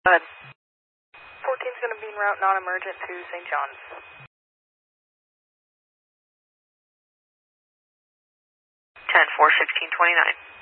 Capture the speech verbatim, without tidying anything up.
Go ahead. fourteen's going to be en route non-emergent to Saint John's. ten four sixteen twenty-nine.